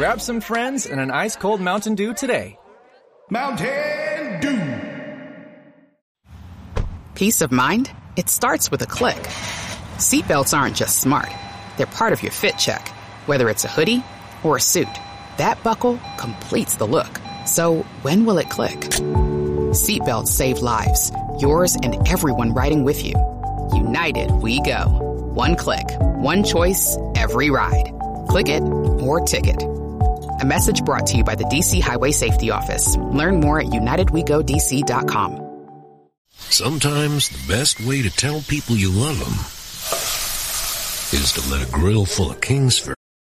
Grab some friends and an ice-cold Mountain Dew today. Mountain Dew. Peace of mind? It starts with a click. Seatbelts aren't just smart. They're part of your fit check. Whether it's a hoodie or a suit, that buckle completes the look. So when will it click? Seatbelts save lives. Yours and everyone riding with you. United We Go. One click, one choice, every ride. Click it or ticket. A message brought to you by the DC Highway Safety Office. Learn more at unitedwegodc.com. Sometimes the best way to tell people you love them is to let a grill full of Kingsford